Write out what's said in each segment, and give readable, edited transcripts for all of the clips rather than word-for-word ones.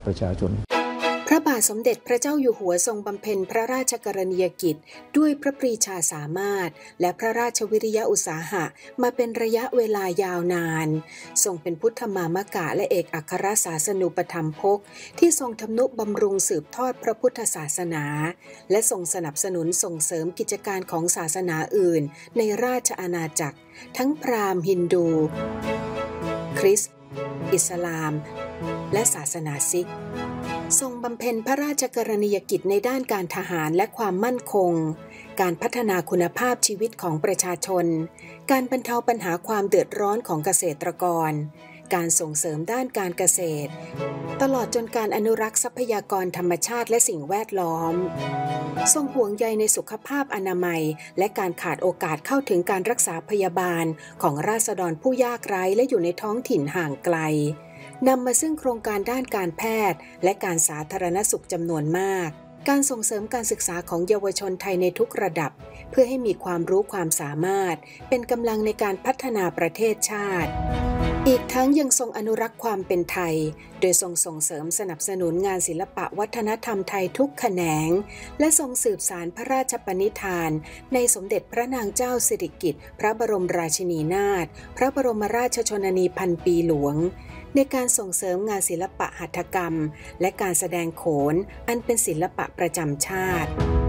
ประชาชนพระบาทสมเด็จพระเจ้าอยู่หัวทรงบำเพ็ญพระราชกรณียกิจด้วยพระปรีชาสามารถและพระราชวิริยะอุตสาหะมาเป็นระยะเวลายาวนานทรงเป็นพุทธมามกะและเอกอัครศาสนูปถัมภกที่ทรงทำนุบำรุงสืบทอดพระพุทธศาสนาและทรงสนับสนุนส่งเสริมกิจการของศาสนาอื่นในราชอาณาจักรทั้งพราหมณ์ฮินดูคริสต์อิสลามและศาสนาซิกทรงบำเพ็ญพระราชกรณียกิจในด้านการทหารและความมั่นคงการพัฒนาคุณภาพชีวิตของประชาชนการบรรเทาปัญหาความเดือดร้อนของเกษตรกรการส่งเสริมด้านการเกษตรตลอดจนการอนุรักษ์ทรัพยากรธรรมชาติและสิ่งแวดล้อมทรงห่วงใยในสุขภาพอนามัยและการขาดโอกาสเข้าถึงการรักษาพยาบาลของราษฎรผู้ยากไร้และอยู่ในท้องถิ่นห่างไกลนำมาซึ่งโครงการด้านการแพทย์และการสาธารณสุขจำนวนมากการส่งเสริมการศึกษาของเยาวชนไทยในทุกระดับเพื่อให้มีความรู้ความสามารถเป็นกำลังในการพัฒนาประเทศชาติอีกทั้งยังทรงอนุรักษ์ความเป็นไทยโดยทรงส่งเสริมสนับสนุนงานศิลปะวัฒนธรรมไทยทุกแขนงและทรงสืบสานพระราชปณิธานในสมเด็จพระนางเจ้าสิริกิติ์พระบรมราชินีนาถพระบรมราชชนนีพันปีหลวงในการส่งเสริมงานศิลปะหัตถกรรมและการแสดงโขนอันเป็นศิลปะประจำชาติ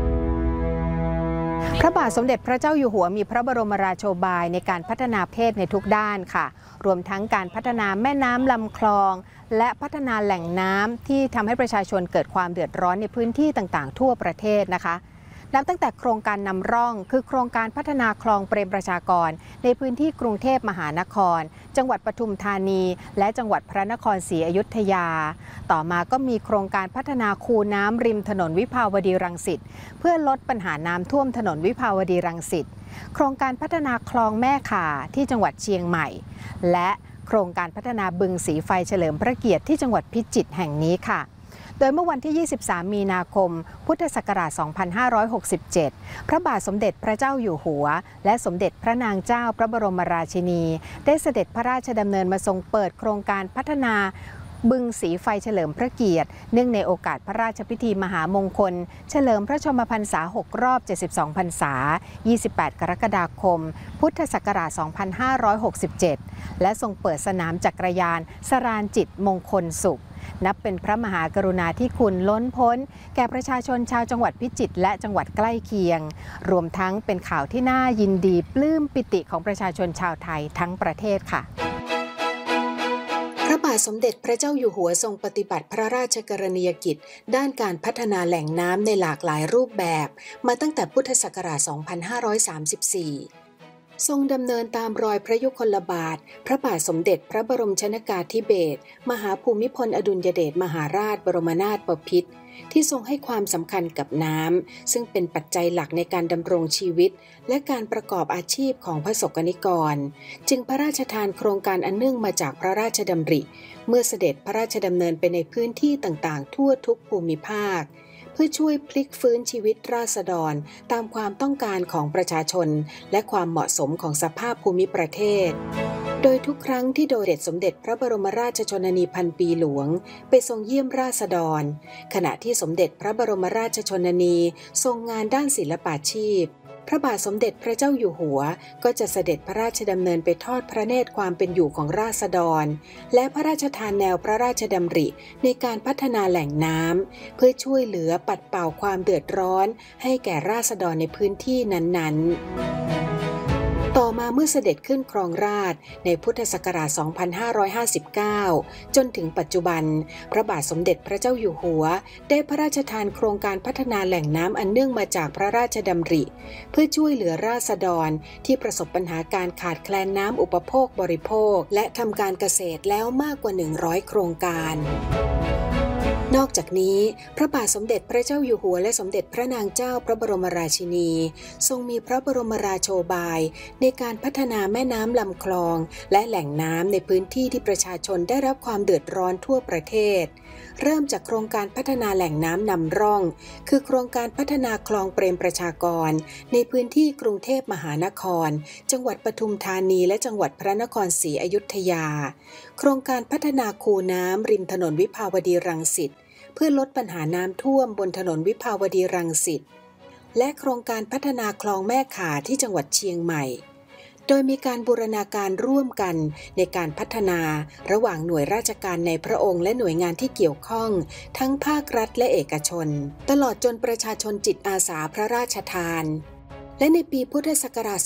พระบาทสมเด็จพระเจ้าอยู่หัวมีพระบรมราโชบายในการพัฒนาเพศในทุกด้านค่ะรวมทั้งการพัฒนาแม่น้ำลำคลองและพัฒนาแหล่งน้ำที่ทำให้ประชาชนเกิดความเดือดร้อนในพื้นที่ต่างๆทั่วประเทศนะคะนับตั้งแต่โครงการนำร่องคือโครงการพัฒนาคลองเปรมประชากรในพื้นที่กรุงเทพมหานครจังหวัดปทุมธานีและจังหวัดพระนครศรีอยุธยาต่อมาก็มีโครงการพัฒนาคูน้ำริมถนนวิภาวดีรังสิตเพื่อลดปัญหาน้ำท่วมถนนวิภาวดีรังสิตโครงการพัฒนาคลองแม่ข่าที่จังหวัดเชียงใหม่และโครงการพัฒนาบึงสีไฟเฉลิมพระเกียรติที่จังหวัดพิจิตรแห่งนี้ค่ะโดยเมื่อวันที่ 23 มีนาคม พุทธศักราช 2567 พระบาทสมเด็จพระเจ้าอยู่หัวและสมเด็จพระนางเจ้าพระบรมราชินีได้เสด็จพระราชดำเนินมาทรงเปิดโครงการพัฒนาบึงสีไฟเฉลิมพระเกียรติเนื่องในโอกาสพระราชพิธีมหามงคลเฉลิมพระชนมพรรษา6 รอบ 72 พรรษา 28 กรกฎาคม พุทธศักราช 2567 และทรงเปิดสนามจักรยานสราญจิตมงคลสุขนับเป็นพระมหากรุณาธิคุณล้นพ้นแก่ประชาชนชาวจังหวัดพิจิตรและจังหวัดใกล้เคียงรวมทั้งเป็นข่าวที่น่ายินดีปลื้มปิติของประชาชนชาวไทยทั้งประเทศค่ะพระบาทสมเด็จพระเจ้าอยู่หัวทรงปฏิบัติพระราชกรณียกิจด้านการพัฒนาแหล่งน้ำในหลากหลายรูปแบบมาตั้งแต่พุทธศักราช 2534ทรงดำเนินตามรอยพระยุคลบาทพระบาทสมเด็จพระบรมชนกาธิเบศรมหาภูมิพลอดุลยเดชมหาราชบรมนาถบพิตรที่ทรงให้ความสำคัญกับน้ำซึ่งเป็นปัจจัยหลักในการดำรงชีวิตและการประกอบอาชีพของพระสกนิกรจึงพระราชทานโครงการอันเนื่องมาจากพระราชดำริเมื่อเสด็จพระราชดำเนินไปในพื้นที่ต่างๆทั่วทุกภูมิภาคเพื่อช่วยพลิกฟื้นชีวิตราษฎรตามความต้องการของประชาชนและความเหมาะสมของสภาพภูมิประเทศโดยทุกครั้งที่โดยสมเด็จพระบรมราชชนนีพันปีหลวงไปทรงเยี่ยมราษฎรขณะที่สมเด็จพระบรมราชชนนีทรงงานด้านศิลปาชีพพระบาทสมเด็จพระเจ้าอยู่หัวก็จะเสด็จพระราชดำเนินไปทอดพระเนตรความเป็นอยู่ของราษฎรและพระราชทานแนวพระราชดำริในการพัฒนาแหล่งน้ำเพื่อช่วยเหลือปัดเป่าความเดือดร้อนให้แก่ราษฎรในพื้นที่นั้นๆต่อมาเมื่อเสด็จขึ้นครองราชย์ในพุทธศักราช 2559 จนถึงปัจจุบันพระบาทสมเด็จพระเจ้าอยู่หัวได้พระราชทานโครงการพัฒนาแหล่งน้ำอันเนื่องมาจากพระราชดำริเพื่อช่วยเหลือราษฎรที่ประสบปัญหาการขาดแคลนน้ำอุปโภคบริโภคและทำการเกษตรแล้วมากกว่า100 โครงการนอกจากนี้พระบาทสมเด็จพระเจ้าอยู่หัวและสมเด็จพระนางเจ้าพระบรมราชินีทรงมีพระบรมราโชบายในการพัฒนาแม่น้ำลำคลองและแหล่งน้ำในพื้นที่ที่ประชาชนได้รับความเดือดร้อนทั่วประเทศเริ่มจากโครงการพัฒนาแหล่งน้ำนำร่องคือโครงการพัฒนาคลองเปรมประชากรในพื้นที่กรุงเทพมหานครจังหวัดปทุมธานีและจังหวัดพระนครศรีอยุธยาโครงการพัฒนาคูน้ำริมถนนวิภาวดีรังสิตเพื่อลดปัญหาน้ำท่วมบนถนนวิภาวดีรังสิตและโครงการพัฒนาคลองแม่ข่าที่จังหวัดเชียงใหม่โดยมีการบูรณาการร่วมกันในการพัฒนาระหว่างหน่วยราชการในพระองค์และหน่วยงานที่เกี่ยวข้องทั้งภาครัฐและเอกชนตลอดจนประชาชนจิตอาสาพระราชทานและในปีพุทธศักราช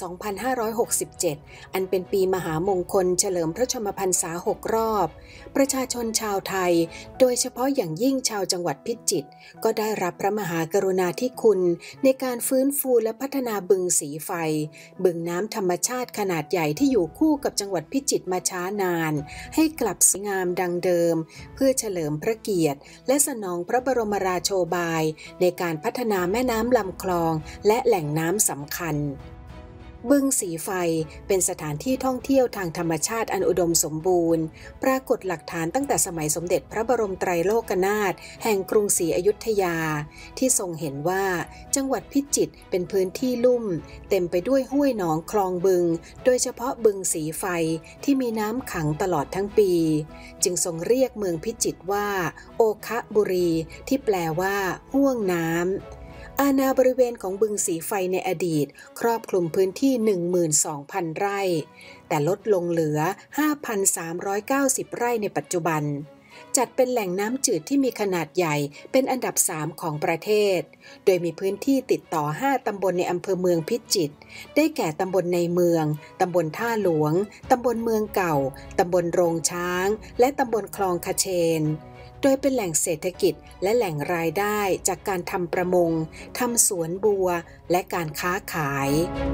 2567 อันเป็นปีมหามงคลเฉลิมพระชนมพรรษา 6 รอบประชาชนชาวไทยโดยเฉพาะอย่างยิ่งชาวจังหวัดพิจิตรก็ได้รับพระมหากรุณาธิคุณในการฟื้นฟูและพัฒนาบึงสีไฟบึงน้ำธรรมชาติขนาดใหญ่ที่อยู่คู่กับจังหวัดพิจิตรมาช้านานให้กลับสวยงามดังเดิมเพื่อเฉลิมพระเกียรติและสนองพระบรมราโชบายในการพัฒนาแม่น้ำลำคลองและแหล่งน้ำสำคัญบึงสีไฟเป็นสถานที่ท่องเที่ยวทางธรรมชาติอันอุดมสมบูรณ์ปรากฏหลักฐานตั้งแต่สมัยสมเด็จพระบรมไตรโลกนาถแห่งกรุงศรีอยุธยาที่ทรงเห็นว่าจังหวัดพิจิตรเป็นพื้นที่ลุ่มเต็มไปด้วยห้วยหนองคลองบึงโดยเฉพาะบึงสีไฟที่มีน้ำขังตลอดทั้งปีจึงทรงเรียกเมืองพิจิตรว่าโอคะบุรีที่แปลว่าห้วงน้ำอาณาบริเวณของบึงสีไฟในอดีตครอบคลุมพื้นที่ 12,000 ไร่แต่ลดลงเหลือ 5,390 ไร่ในปัจจุบันจัดเป็นแหล่งน้ำจืดที่มีขนาดใหญ่เป็นอันดับ 3 ของประเทศโดยมีพื้นที่ติดต่อ 5 ตำบลในอำเภอเมืองพิจิตรได้แก่ตำบลในเมืองตำบลท่าหลวงตำบลเมืองเก่าตำบลโรงช้างและตำบลคลองคเชนโดยเป็นแหล่งเศรษฐกิจและแหล่งรายได้จากการทำประมงทำสวนบัวและการค้าขาย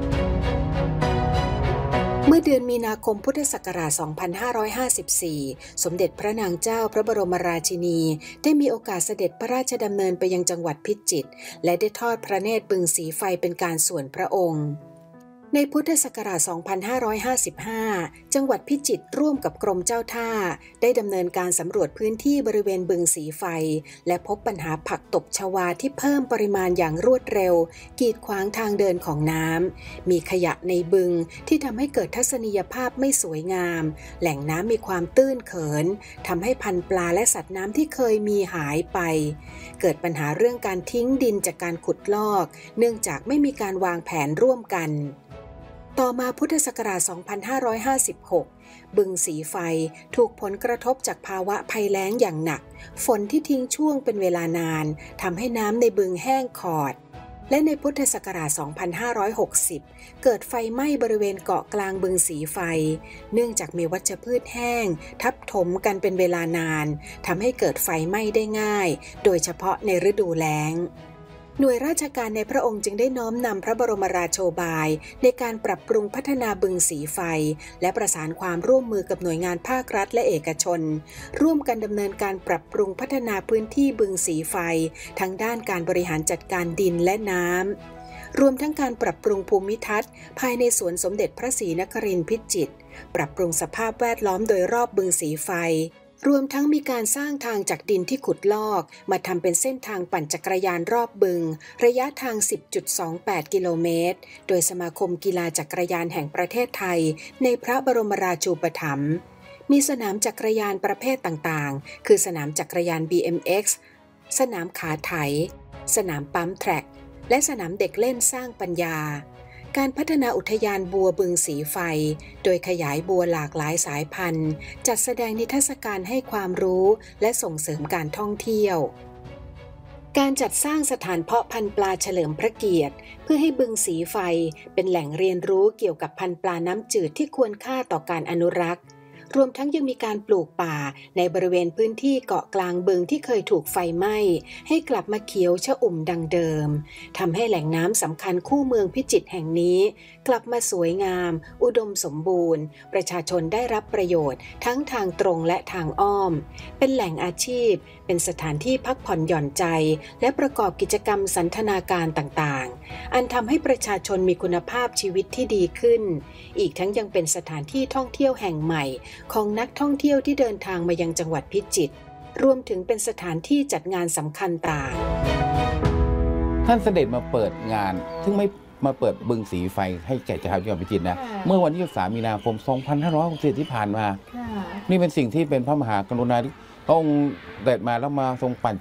เมื่อเดือนมีนาคมพุทธศักราช 2554 สมเด็จพระนางเจ้าพระบรมราชินีได้มีโอกาสเสด็จพระราชดำเนินไปยังจังหวัดพิจิตรและได้ทอดพระเนตรบึงสีไฟเป็นการส่วนพระองค์ในพุทธศักราช 2555 จังหวัดพิจิตรร่วมกับกรมเจ้าท่าได้ดำเนินการสำรวจพื้นที่บริเวณบึงสีไฟและพบปัญหาผักตบชวาที่เพิ่มปริมาณอย่างรวดเร็วกีดขวางทางเดินของน้ำมีขยะในบึงที่ทำให้เกิดทัศนียภาพไม่สวยงามแหล่งน้ำมีความตื้นเขินทำให้พันธุ์ปลาและสัตว์น้ำที่เคยมีหายไปเกิดปัญหาเรื่องการทิ้งดินจากการขุดลอกเนื่องจากไม่มีการวางแผนร่วมกันต่อมาพุทธศักราช 2556 บึงสีไฟถูกผลกระทบจากภาวะภัยแล้งอย่างหนักฝนที่ทิ้งช่วงเป็นเวลานานทำให้น้ำในบึงแห้งขอดและในพุทธศักราช 2560 เกิดไฟไหม้บริเวณเกาะกลางบึงสีไฟเนื่องจากมีวัชพืชแห้งทับถมกันเป็นเวลานานทำให้เกิดไฟไหม้ได้ง่ายโดยเฉพาะในฤดูแล้งหน่วยราชการในพระองค์จึงได้น้อมนำพระบรมราโชบายในการปรับปรุงพัฒนาบึงสีไฟและประสานความร่วมมือกับหน่วยงานภาครัฐและเอกชนร่วมกันดำเนินการปรับปรุงพัฒนาพื้นที่บึงสีไฟทั้งด้านการบริหารจัดการดินและน้ำรวมทั้งการปรับปรุงภูมิทัศน์ภายในสวนสมเด็จพระศรีนครินทร์พิจิตรปรับปรุงสภาพแวดล้อมโดยรอบบึงสีไฟรวมทั้งมีการสร้างทางจากดินที่ขุดลอกมาทำเป็นเส้นทางปั่นจักรยานรอบบึงระยะทาง 10.28 กิโลเมตรโดยสมาคมกีฬาจักรยานแห่งประเทศไทยในพระบรมราชูปถัมภ์มีสนามจักรยานประเภทต่างๆคือสนามจักรยาน BMX สนามขาไถสนามปั๊มแทร็กและสนามเด็กเล่นสร้างปัญญาการพัฒนาอุทยานบัวบึงสีไฟโดยขยายบัวหลากหลายสายพันธุ์จัดแสดงนิทรรศการให้ความรู้และส่งเสริมการท่องเที่ยวการจัดสร้างสถานเพาะพันธุ์ปลาเฉลิมพระเกียรติเพื่อให้บึงสีไฟเป็นแหล่งเรียนรู้เกี่ยวกับพันธุ์ปลาน้ำจืดที่ควรค่าต่อการอนุรักษ์รวมทั้งยังมีการปลูกป่าในบริเวณพื้นที่เกาะกลางบึงที่เคยถูกไฟไหม้ให้กลับมาเขียวชอุ่มดังเดิมทำให้แหล่งน้ำสำคัญคู่เมืองพิจิตรแห่งนี้กลับมาสวยงามอุดมสมบูรณ์ประชาชนได้รับประโยชน์ทั้งทางตรงและทางอ้อมเป็นแหล่งอาชีพเป็นสถานที่พักผ่อนหย่อนใจและประกอบกิจกรรมสันทนาการต่างๆอันทำให้ประชาชนมีคุณภาพชีวิตที่ดีขึ้นอีกทั้งยังเป็นสถานที่ท่องเที่ยวแห่งใหม่ของนักท่องเที่ยวที่เดินทางมายังจังหวัดพิจิตรรวมถึงเป็นสถานที่จัดงานสำคัญต่างท่านเสด็จมาเปิดงานซึ่งไม่มาเปิดบึงสีไฟให้แก่ชาวจังหวัดพิจิตรนะเมื่อวันที่23 มีนาคม 2560 ที่ผ่านมานี่เป็นสิ่งที่เป็นพระมหากรุณาธิคุณพระองค์เสด็จมาแล้วมาทรงปั่น